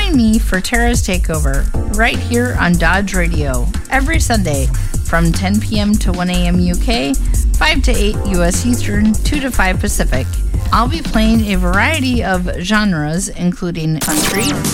Join me for Tara's Takeover right here on Dodge Radio every Sunday from 10 p.m. to 1 a.m. UK, 5 to 8 U.S. Eastern, 2 to 5 Pacific. I'll be playing a variety of genres, including country,